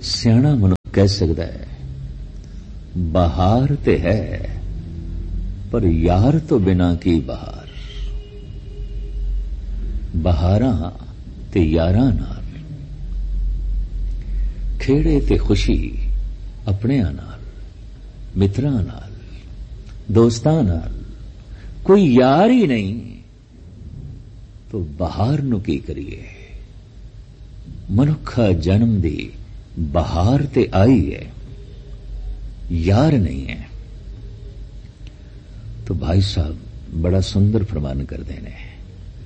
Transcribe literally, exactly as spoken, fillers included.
ਸਿਆਣਾ ਮਨੁੱਖ ਕਹਿ ਸਕਦਾ ਹੈ, ਬਹਾਰ ਤੇ ਹੈ ਪਰ ਯਾਰ ਤੋਂ ਬਿਨਾਂ ਕੀ ਬਹਾਰ। ਬਹਾਰਾਂ ਤੇ ਯਾਰਾਂ ਨਾਲ, ਖੇੜੇ ਤੇ ਖੁਸ਼ੀ ਆਪਣਿਆਂ ਨਾਲ, ਮਿੱਤਰਾਂ ਨਾਲ, ਦੋਸਤਾਂ ਨਾਲ, ਕੋਈ ਯਾਰ ਹੀ ਨਹੀਂ ਤੋ ਬਹਾਰ ਨੂੰ ਕੀ ਕਰੀਏ। ਮਨੁੱਖਾ ਜਨਮ ਦੀ ਬਹਾਰ ਤੇ ਆਈ ਹੈ, यार नहीं है। तो भाई साहब बड़ा सुंदर फरमान करते हैं,